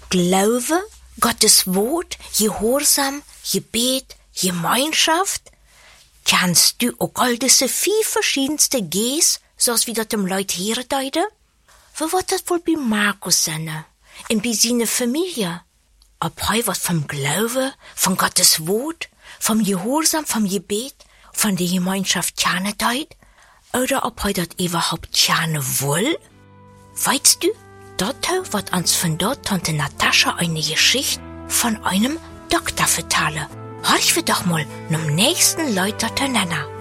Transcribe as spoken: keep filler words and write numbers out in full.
Glaube, Gottes Wort, Gehorsam, Gebet, Gemeinschaft? Kennst du auch all diese vier verschiedenste Gs, so's wie dat dem Leut hier deide? Wo wird das wohl bei Markus sein? Und bei seiner Familie? Ob hei was vom Glaube, von Gottes Wort, vom Gehorsam, vom Gebet, von der Gemeinschaft tjane deut? Oder ob hei dat überhaupt tjane will? Weißt du, dort wird uns von dort Tante Natascha eine Geschichte von einem Doktor vertellen. Horch wir doch mal, num nächsten Leute nennen.